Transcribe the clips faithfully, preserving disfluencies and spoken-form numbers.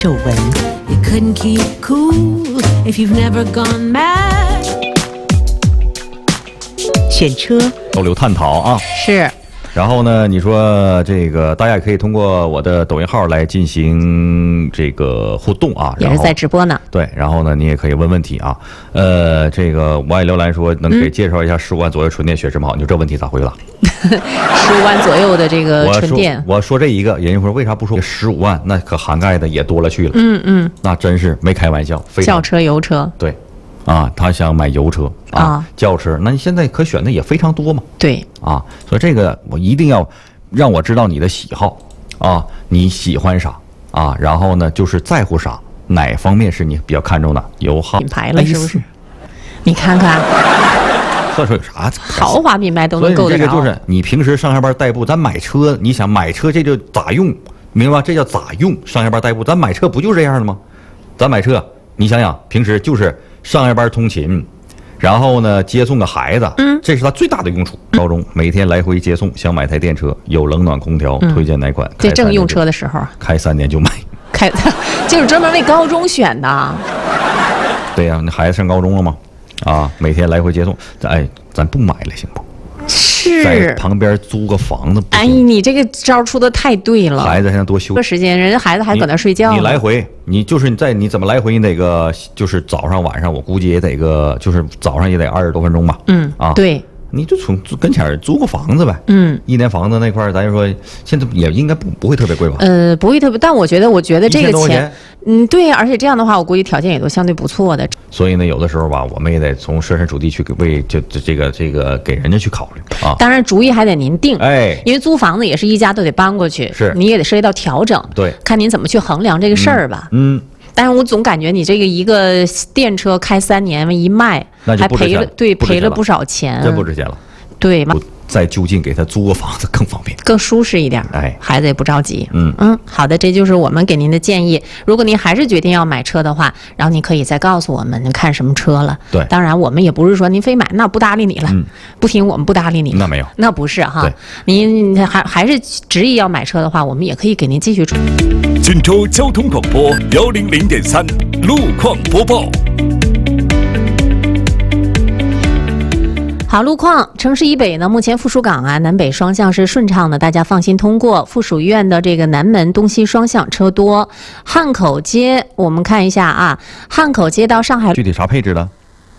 皱纹。You couldn't keep cool if you've never gone mad。选车都有探讨啊， 是。 然后呢，你说这个大家也可以通过我的抖音号来进行这个互动啊， 也是在直播呢。 对，然后呢，你也可以问问题啊。呃，这个我爱刘兰说，能给介绍一下十五万左右纯电选什么好？你说这问题咋回答？ 十五万左右的这个纯电， 我说我说这一个，人家说为啥不说十五万？那可涵盖的也多了去了。 嗯嗯， 那真是没开玩笑。 轿车、油车。 对。啊，他想买油车啊，啊轿车，那你现在可选的也非常多嘛。 对啊，所以这个我一定要让我知道你的喜好啊，你喜欢啥啊？然后呢，就是在乎啥，哪方面是你比较看重的？油耗品牌了是不是？你看看， 这说有啥豪华品牌都能够得着。 这个就是你平时上下班代步，咱买车，你想买车这就咋用，明白吧？这叫咋用？上下班代步，咱买车不就这样的吗？咱买车，你想想，平时就是。上下班通勤，然后呢接送个孩子，嗯，这是他最大的用处。高中每天来回接送，想买台电车，有冷暖空调，嗯、推荐哪款？ 这正用车的时候， 开三年就买， 开就是专门为高中选的。 对呀、啊，那孩子上高中了吗？啊，每天来回接送，咱哎，咱不买了行不？ 是在旁边租个房子。 哎，你这个招出的太对了。 孩子还能多休个时间，人家孩子还搁那睡觉呢。 你来回，你就是你在你怎么来回？你得个就是早上晚上，我估计也得个就是早上也得二十多分钟吧。 嗯啊，对。 你就从跟前租个房子呗， 嗯， 一年房子那块儿，咱就说现在也应该不不会特别贵吧？ 呃，不会特别，但我觉得，我觉得这个钱， 钱嗯，对，而且这样的话，我估计条件也都相对不错的。 所以呢，有的时候吧，我们也得从设身处地去为就这这个这个给人家去考虑啊。 当然，主意还得您定， 哎， 因为租房子也是一家都得搬过去， 是， 你也得涉及到调整， 对， 看您怎么去衡量这个事儿吧， 嗯。嗯但是我总感觉你这个一个电车开三年一卖，还赔了，对，赔了不少钱， 真不值钱了。 对嘛？ 在就近给他租个房子更方便， 更舒适一点。 哎， 孩子也不着急。 嗯嗯，好的，这就是我们给您的建议。如果您还是决定要买车的话，然后您可以再告诉我们您看什么车了。 对， 当然我们也不是说您非买那不搭理你了， 嗯、 不听我们不搭理你。 那没有， 那不是哈。 对， 您还还是执意要买车的话，我们也可以给您继续出。 锦州交通广播幺零零点三路况播报。 好，路况，城市以北呢，目前附属港啊南北双向是顺畅的，大家放心通过。附属医院的这个南门东西双向车多。汉口街，我们看一下啊，汉口街到上海具体啥配置的？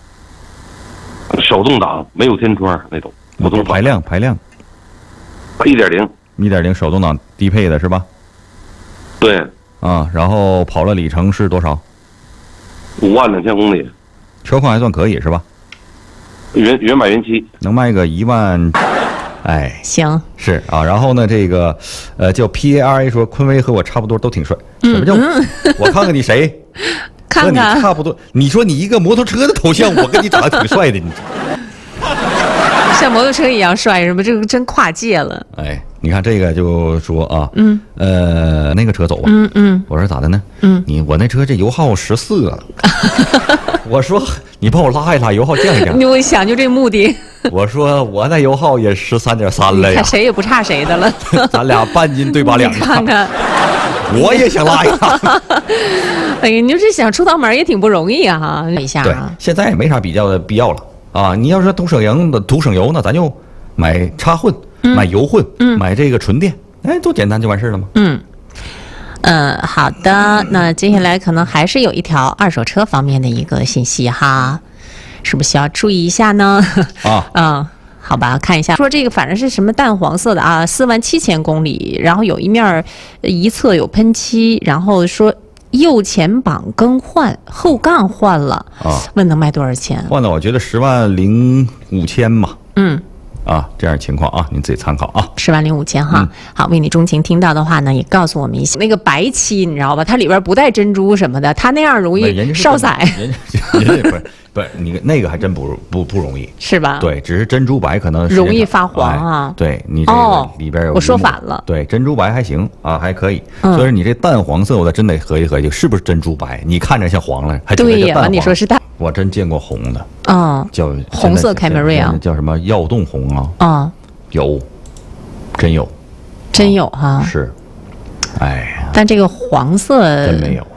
手动挡，没有天窗那种，普通排量排量， 一点零， 一点零手动挡低配的是吧？ 对。 啊，然后跑了里程是多少？ 五万两千公里， 车况还算可以是吧？ 原原版原漆， 能卖个一万，哎， 行， 是啊，然后呢，这个，呃，叫 P A R A 说坤威和我差不多都挺帅，什么叫？ 嗯、 我看看你谁， 看看和你差不多。你说你一个摩托车的头像，我跟你长得挺帅的，你像摩托车一样帅是吧？这个真跨界了。 哎，你看这个就说啊， 嗯， 呃，那个车走吧， 嗯嗯， 我说咋的呢？ 嗯， 你我那车这油耗十四了。我说你帮我拉一拉，油耗降一降。 我想就这目的。 我说我那油耗也十三点三了呀， 谁也不差谁的了。 咱俩半斤对八两。 你看看， 我也想拉一拉。 哎呀，你就是想出趟门也挺不容易啊！哈，一下、啊。 对，现在也没啥比较的必要了啊！你要是图省油的，图省油呢，咱就买插混， 嗯、 买油混， 嗯， 买这个纯电，哎，多简单就完事了吗？ 嗯。嗯，好的。那接下来可能还是有一条二手车方面的一个信息哈，是不是需要注意一下呢？ 啊， 嗯，好吧，看一下，说这个反正是什么淡黄色的啊，四万七千公里，然后有一面一侧有喷漆，然后说右前挡更换，后杠换了啊， 问能卖多少钱？ 换了，我觉得十万零五千嘛。 嗯。 啊，这样情况啊，您自己参考啊。 十万零五千哈、嗯，好，为你钟情听到的话呢，也告诉我们一下。那个白漆你知道吧？它里边不带珍珠什么的，它那样容易烧色。 人家人家不是不是你那个还真不不不容易， 是吧？ 对，只是珍珠白可能容易发黄啊。 哎、对你这个里边有、哦， 我说反了。 对，珍珠白还行啊，还可以。 嗯、 所以你这淡黄色，我真得合计合计，是不是珍珠白？你看着像黄了，还对呀？你说是淡？ 我真见过红的。 嗯， 叫红色凯美瑞啊， 叫什么耀动红啊？ 啊。 有，真有， 真有哈、啊， 是，哎呀， 但这个黄色真没有。